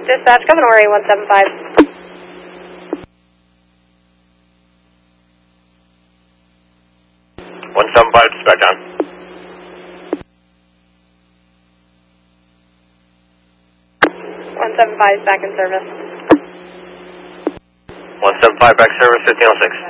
Dispatch, Governor 175. 175, dispatch on. 175 is back in service. 175 back service, 1506.